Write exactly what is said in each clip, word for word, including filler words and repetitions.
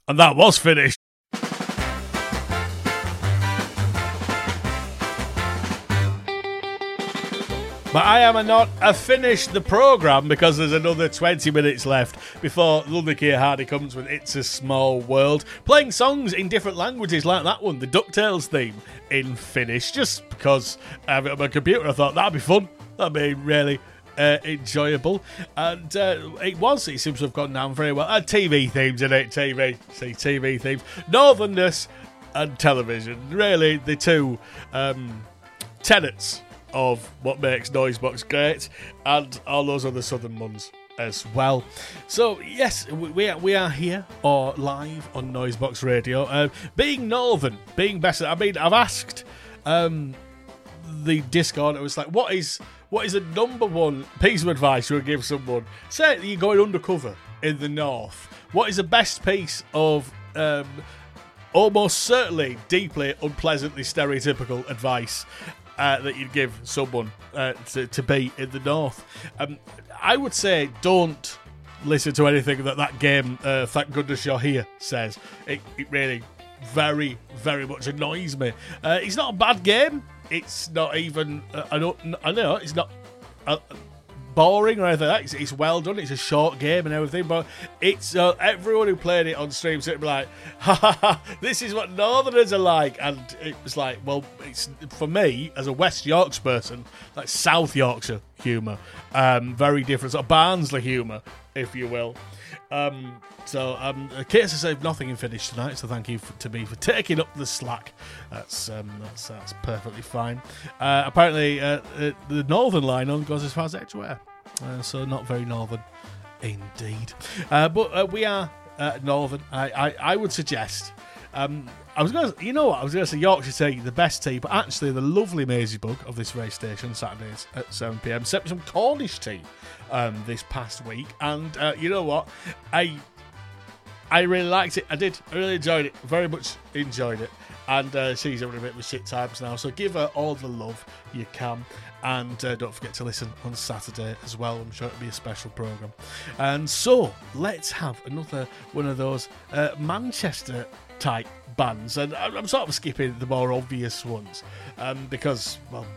And that was finished. But I am not a finished the programme because there's another twenty minutes left before London Keir Hardy comes with It's a Small World, playing songs in different languages like that one, the DuckTales theme, in Finnish, just because I have it on my computer. I thought that'd be fun, that'd be really uh, enjoyable, and uh, it was, it seems to have gone down very well. And T V themes in it, T V, see, T V themes, northernness and television, really the two um, tenets of what makes Noisebox great, and all those other southern ones as well. So yes, we are, we are here or live on Noisebox Radio. Uh, being northern, being better. I mean, I've asked um, the Discord. It was like, what is what is the number one piece of advice you would give someone? Say you're going undercover in the north. What is the best piece of um, almost certainly deeply unpleasantly stereotypical advice Uh, that you'd give someone uh, to, to be in the north? Um, I would say don't listen to anything that that game, uh, Thank Goodness You're Here, says. It, it really very, very much annoys me. Uh, it's not a bad game. It's not even, uh, I, don't, I know, it's not uh, boring or anything like that. It's, it's well done. It's a short game and everything, but it's uh, everyone who played it on stream said like, ha ha ha, this is what northerners are like, and it was like, well, it's for me as a West Yorkshire person, like South Yorkshire humour, um, very different, sort of Barnsley humour, if you will. Um, so, um, Kate has saved nothing in Finnish tonight, so thank you for, to me for taking up the slack. That's um, that's, that's perfectly fine. Uh, apparently, uh, the northern line only goes as far as Edgware, uh, so not very northern indeed. Uh, but uh, we are uh, northern. I, I, I would suggest. Um, I was going to, you know what? I was going to say Yorkshire tea, the best tea, but actually the lovely Maisie Bug of this race station Saturdays at seven p m sent me some Cornish tea um, this past week, and uh, you know what? I I really liked it. I did. I really enjoyed it. Very much enjoyed it. And uh, she's having a bit of a shit times now, so give her all the love you can. And uh, don't forget to listen on Saturday as well. I'm sure it'll be a special programme. And so, let's have another one of those uh, Manchester type bands. And I'm sort of skipping the more obvious ones um, because, well,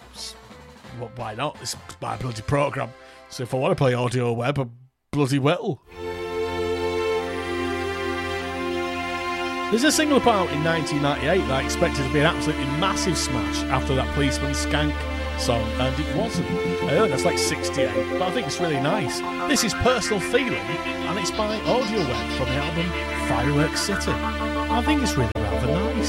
well, why not? It's my bloody programme. So if I want to play audio web, I bloody will. There's a single put out in nineteen ninety-eight that I expected to be an absolutely massive smash after that Policeman Skank song, and it wasn't. I heard that's like sixty-eight, but I think it's really nice. This is Personal Feeling, and it's by Audio Web from the album Fireworks City. I think it's really rather nice.